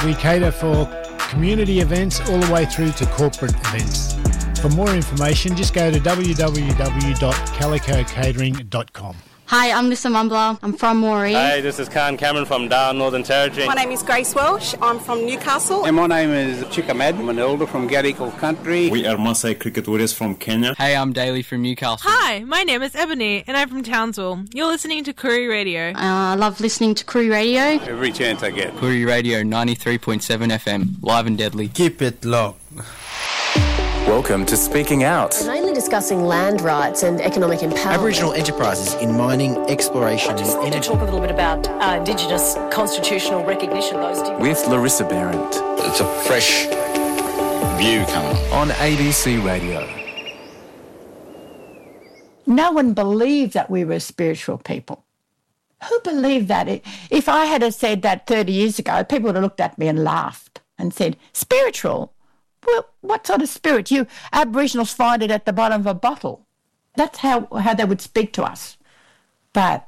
We cater for community events all the way through to corporate events. For more information, just go to www.calicocatering.com. Hi, I'm Lisa Mumbler. I'm from Moree. Hi, this is Khan Cameron from Darwin, Northern Territory. My name is Grace Welsh. I'm from Newcastle. And my name is Chickamad. I'm an elder from Gadigal Country. We are Maasai Cricket Warriors from Kenya. Hey, I'm Daly from Newcastle. Hi, my name is Ebony and I'm from Townsville. You're listening to Koori Radio. I love listening to Koori Radio. Every chance I get. Koori Radio 93.7 FM, live and deadly. Keep it locked. Welcome to Speaking Out. Mainly discussing land rights and economic empowerment. Aboriginal enterprises in mining, exploration and energy. To talk a little bit about Indigenous constitutional recognition. With Larissa Behrendt. It's a fresh view coming on ABC Radio. No one believed that we were spiritual people. Who believed that? If I had said that 30 years ago, people would have looked at me and laughed and said, spiritual? Well, what sort of spirit? You Aboriginals find it at the bottom of a bottle. That's how they would speak to us. But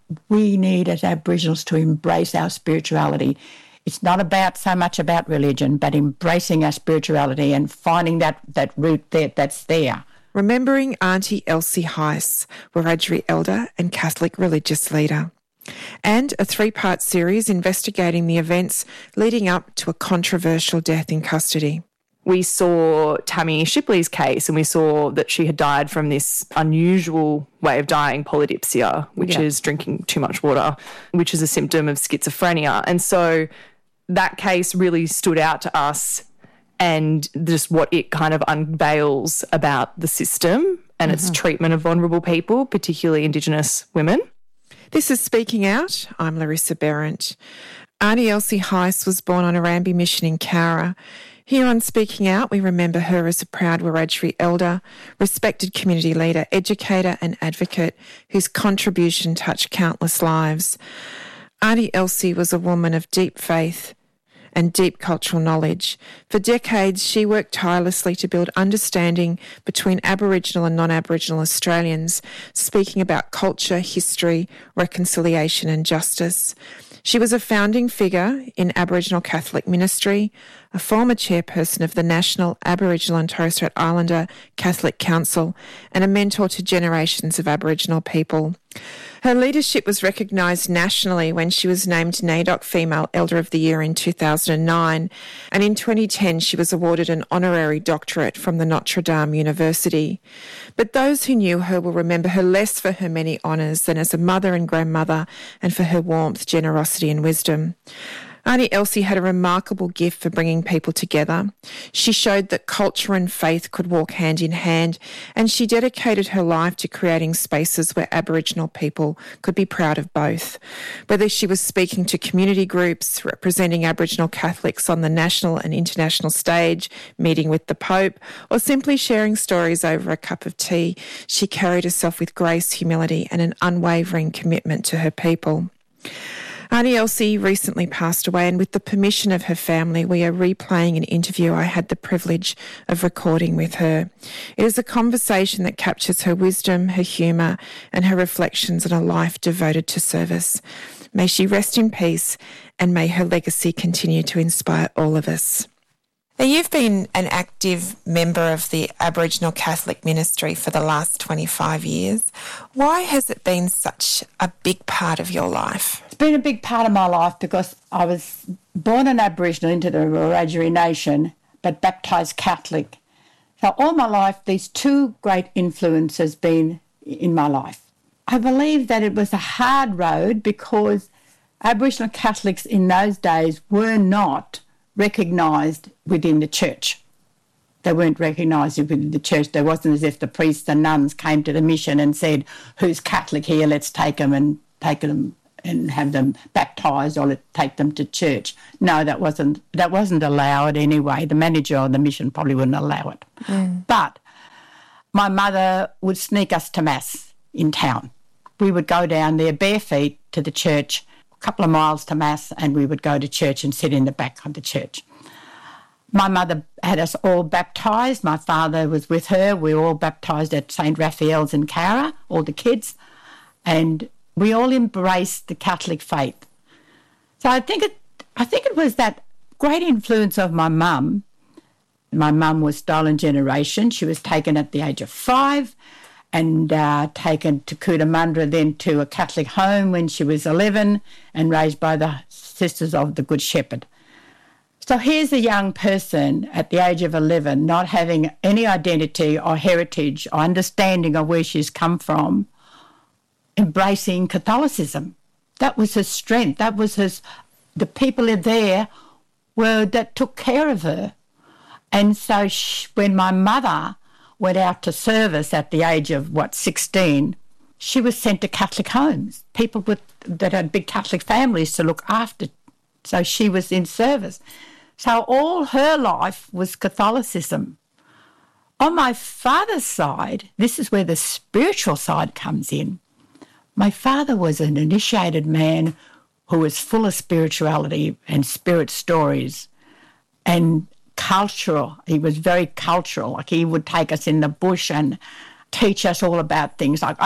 we need, as Aboriginals, to embrace our spirituality. It's not so much about religion, but embracing our spirituality and finding that root that's there. Remembering Auntie Elsie Heiss, Wiradjuri elder and Catholic religious leader. And a 3-part series investigating the events leading up to a controversial death in custody. We saw Tammy Shipley's case and we saw that she had died from this unusual way of dying, polydipsia, which is drinking too much water, which is a symptom of schizophrenia. And so that case really stood out to us and just what it kind of unveils about the system and its treatment of vulnerable people, particularly Indigenous women. This is Speaking Out. I'm Larissa Behrendt. Auntie Elsie Heiss was born on Arambi Mission in Cowra. Here on Speaking Out, we remember her as a proud Wiradjuri elder, respected community leader, educator and advocate whose contribution touched countless lives. Auntie Elsie was a woman of deep faith and deep cultural knowledge. For decades, she worked tirelessly to build understanding between Aboriginal and non-Aboriginal Australians, speaking about culture, history, reconciliation and justice. She was a founding figure in Aboriginal Catholic ministry, a former chairperson of the National Aboriginal and Torres Strait Islander Catholic Council, and a mentor to generations of Aboriginal people. Her leadership was recognised nationally when she was named NAIDOC Female Elder of the Year in 2009, and in 2010 she was awarded an honorary doctorate from the Notre Dame University. But those who knew her will remember her less for her many honours than as a mother and grandmother and for her warmth, generosity and wisdom. Auntie Elsie had a remarkable gift for bringing people together. She showed that culture and faith could walk hand in hand, and she dedicated her life to creating spaces where Aboriginal people could be proud of both. Whether she was speaking to community groups, representing Aboriginal Catholics on the national and international stage, meeting with the Pope, or simply sharing stories over a cup of tea, she carried herself with grace, humility, and an unwavering commitment to her people. Auntie Elsie recently passed away, and with the permission of her family, we are replaying an interview I had the privilege of recording with her. It is a conversation that captures her wisdom, her humour, and her reflections on a life devoted to service. May she rest in peace, and may her legacy continue to inspire all of us. Now, you've been an active member of the Aboriginal Catholic ministry for the last 25 years. Why has it been such a big part of your life? It's been a big part of my life because I was born an Aboriginal into the Wiradjuri nation, but baptised Catholic. So all my life, these two great influences been in my life. I believe that it was a hard road because Aboriginal Catholics in those days were not recognised within the church. They weren't recognised within the church. There wasn't as if the priests and nuns came to the mission and said, who's Catholic here, let's take them and have them baptised or take them to church. No, that wasn't allowed anyway. The manager of the mission probably wouldn't allow it. But my mother would sneak us to Mass in town. We would go down there bare feet to the church, a couple of miles to Mass, and we would go to church and sit in the back of the church. My mother had us all baptised. My father was with her. We were all baptised at St. Raphael's in Cowra, all the kids, and we all embraced the Catholic faith. So I think it was that great influence of my mum. My mum was stolen generation. She was taken at the age of 5 and taken to Cootamundra, then to a Catholic home when she was 11 and raised by the Sisters of the Good Shepherd. So here's a young person at the age of 11 not having any identity or heritage or understanding of where she's come from, embracing Catholicism. That was her strength. That was the people there that took care of her. And so when my mother went out to service at the age of, 16, she was sent to Catholic homes, people that had big Catholic families to look after. So she was in service. So all her life was Catholicism. On my father's side, this is where the spiritual side comes in. My father was an initiated man who was full of spirituality and spirit stories and cultural. He was very cultural. Like, he would take us in the bush and teach us all about things like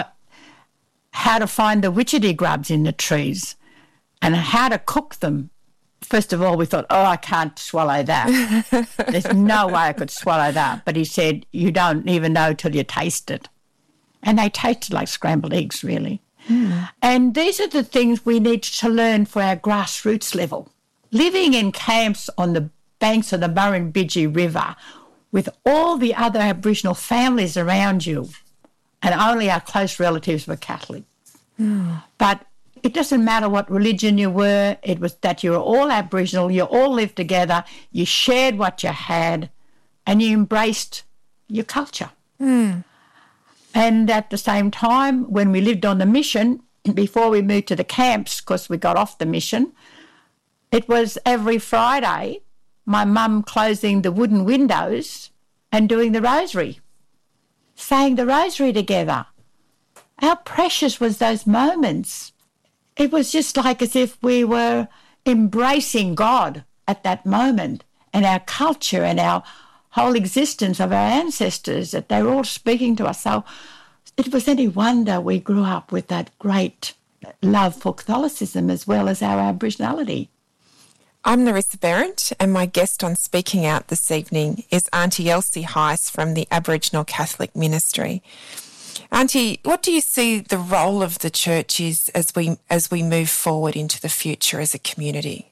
how to find the witchetty grubs in the trees and how to cook them. First of all, we thought, I can't swallow that. There's no way I could swallow that. But he said, you don't even know till you taste it. And they tasted like scrambled eggs, really. Mm. And these are the things we need to learn for our grassroots level. Living in camps on the banks of the Murrumbidgee River with all the other Aboriginal families around you, and only our close relatives were Catholic. Mm. But it doesn't matter what religion you were, it was that you were all Aboriginal, you all lived together, you shared what you had, and you embraced your culture. Mm. And at the same time, when we lived on the mission, before we moved to the camps, because we got off the mission, it was every Friday, my mum closing the wooden windows and doing the rosary, saying the rosary together. How precious was those moments. It was just like as if we were embracing God at that moment, and our culture and our whole existence of our ancestors, that they were all speaking to us. So it was any wonder we grew up with that great love for Catholicism as well as our Aboriginality. I'm Larissa Berendt, and my guest on Speaking Out this evening is Auntie Elsie Heiss from the Aboriginal Catholic Ministry. Auntie, what do you see the role of the church is as we move forward into the future as a community?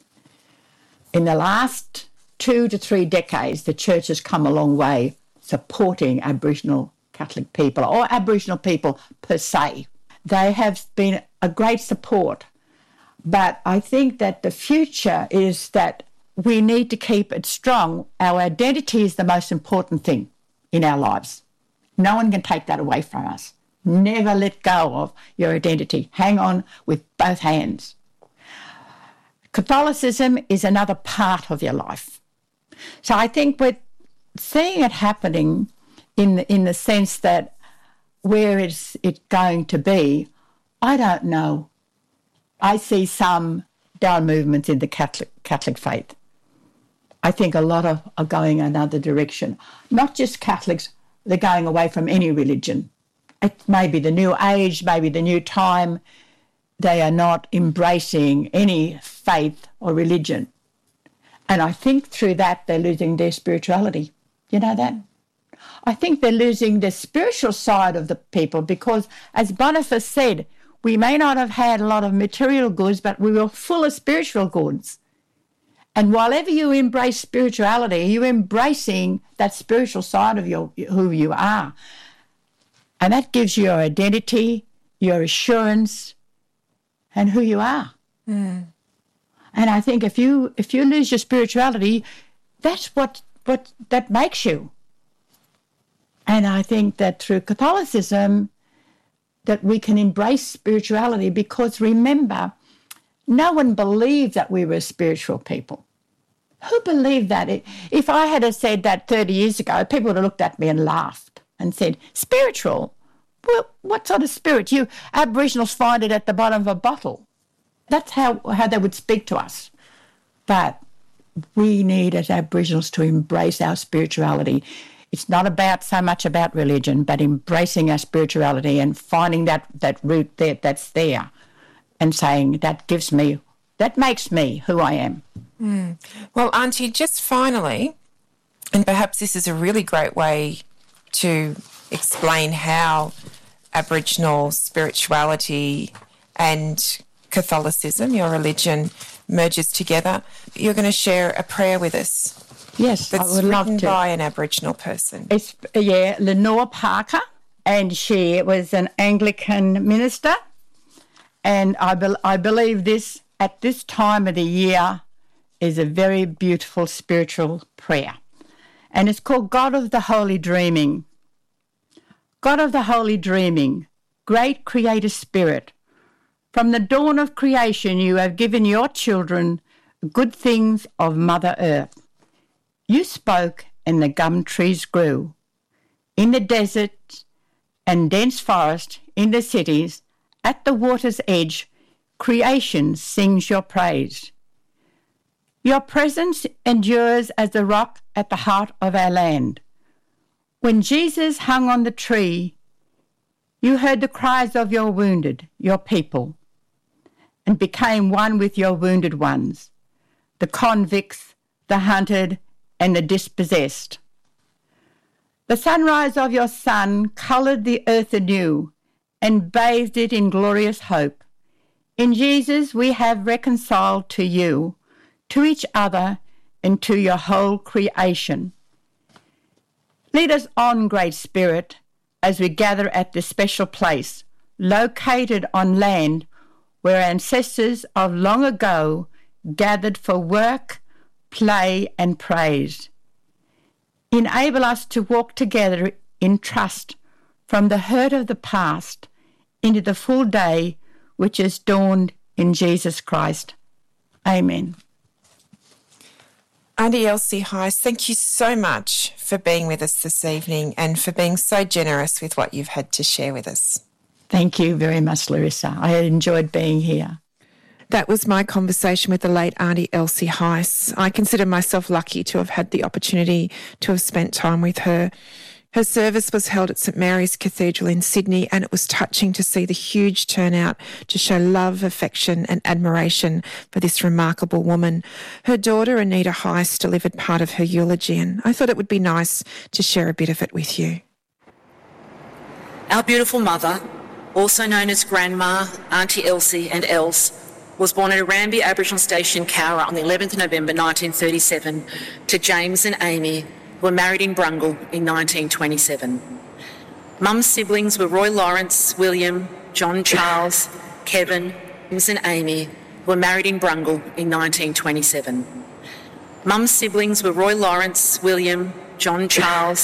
In the last 2 to 3 decades, the church has come a long way supporting Aboriginal Catholic people or Aboriginal people per se. They have been a great support. But I think that the future is that we need to keep it strong. Our identity is the most important thing in our lives. No one can take that away from us. Never let go of your identity. Hang on with both hands. Catholicism is another part of your life. So I think we're seeing it happening in the sense that where is it going to be, I don't know. I see some down movements in the Catholic faith. I think a lot are going another direction. Not just Catholics, they're going away from any religion. It may be the new age, maybe the new time. They are not embracing any faith or religion. And I think through that they're losing their spirituality. You know that? I think they're losing the spiritual side of the people because, as Boniface said, we may not have had a lot of material goods, but we were full of spiritual goods. And whenever you embrace spirituality, you're embracing that spiritual side of who you are. And that gives you your identity, your assurance, and who you are. Mm. And I think if you lose your spirituality, that's what that makes you. And I think that through Catholicism, that we can embrace spirituality because, remember, no one believed that we were spiritual people. Who believed that? If I had said that 30 years ago, people would have looked at me and laughed and said, spiritual? Well, what sort of spirit? You Aboriginals find it at the bottom of a bottle. That's how they would speak to us. But we need, as Aboriginals, to embrace our spirituality. It's not so much about religion, but embracing our spirituality and finding that root that's there and saying that makes me who I am. Well, Auntie, just finally, and perhaps this is a really great way to explain how Aboriginal spirituality and Catholicism, your religion, merges together. You're going to share a prayer with us. Yes, that's I would love to. by an Aboriginal person. It's, Lenore Parker, and she was an Anglican minister. And I believe this, at this time of the year, is a very beautiful spiritual prayer. And it's called God of the Holy Dreaming. God of the Holy Dreaming, great Creator Spirit, from the dawn of creation you have given your children good things of Mother Earth. You spoke and the gum trees grew. In the desert and dense forest, in the cities, at the water's edge, creation sings your praise. Your presence endures as the rock at the heart of our land. When Jesus hung on the tree, you heard the cries of your wounded, your people, and became one with your wounded ones, the convicts, the hunted, and the dispossessed. The sunrise of your Son coloured the earth anew and bathed it in glorious hope. In Jesus we have reconciled to you, to each other, and to your whole creation. Lead us on, Great Spirit, as we gather at this special place, located on land where ancestors of long ago gathered for work, play, and praise. Enable us to walk together in trust from the hurt of the past into the full day which has dawned in Jesus Christ. Amen. Auntie Elsie Heiss, thank you so much for being with us this evening and for being so generous with what you've had to share with us. Thank you very much, Larissa. I enjoyed being here. That was my conversation with the late Auntie Elsie Heiss. I consider myself lucky to have had the opportunity to have spent time with her. Her service was held at St Mary's Cathedral in Sydney, and it was touching to see the huge turnout to show love, affection and admiration for this remarkable woman. Her daughter, Anita Heiss, delivered part of her eulogy, and I thought it would be nice to share a bit of it with you. Our beautiful mother, also known as Grandma, Auntie Elsie and Els, was born at Arambi Aboriginal Station, Cowra, on the 11th of November 1937 to James and Amy, who were married in Brungle in 1927. Mum's siblings were Roy Lawrence, William, John Charles, Kevin, James and Amy, who were married in Brungle in 1927. Mum's siblings were Roy Lawrence, William, John Charles,